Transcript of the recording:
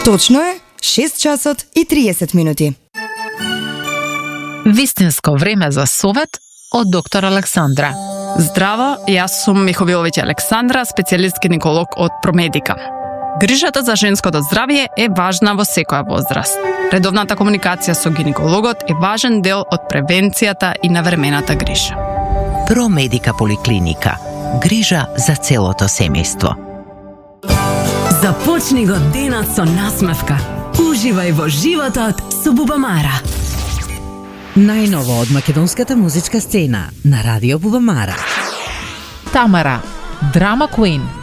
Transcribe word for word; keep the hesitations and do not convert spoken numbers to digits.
Точно е шест часот и триесет минути. Вистинско време за совет од доктор Александра. Здраво, јас сум Миховиловиќ Александра, специјалист гинеколог од Промедика. Грижата за женското здравје е важна во секоја возраст. Редовната комуникација со гинекологот е важен дел од превенцијата и навремената грижа. Промедика поликлиника. Грижа за целото семејство. Започни го денот со насмевка. Уживај во животот со Бубамара. Најново од македонската музичка сцена на Радио Бубамара. Тамара, драма куин.